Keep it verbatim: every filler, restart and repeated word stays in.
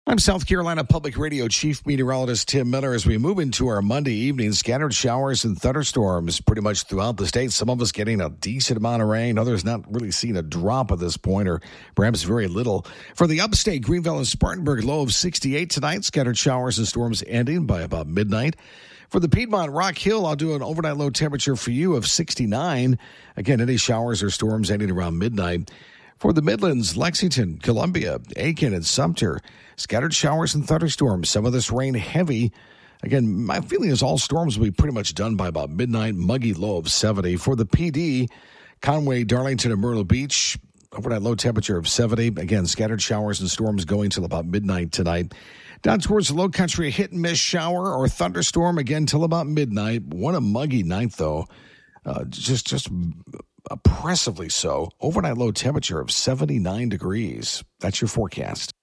I'm South Carolina Public Radio Chief Meteorologist Tim Miller. As we move into our Monday evening, scattered showers and thunderstorms pretty much throughout the state. Some of us getting a decent amount of rain, others not really seeing a drop at this point, or perhaps very little. For the upstate, Greenville and Spartanburg, low of sixty-eight tonight. Scattered showers and storms ending by about midnight. For the Piedmont Rock Hill, I'll do an overnight low temperature for you of sixty-nine. Again, any showers or storms ending around midnight. For the Midlands, Lexington, Columbia, Aiken, and Sumter, scattered showers and thunderstorms. Some of this rain heavy. Again, my feeling is all storms will be pretty much done by about midnight. Muggy low of seventy. For the P D, Conway, Darlington, and Myrtle Beach, overnight low temperature of seventy. Again, scattered showers and storms going till about midnight tonight. Down towards the low country, a hit-and-miss shower or thunderstorm again till about midnight. What a muggy night, though. Uh, just, just oppressively so. Overnight low temperature of seventy-nine degrees. That's your forecast.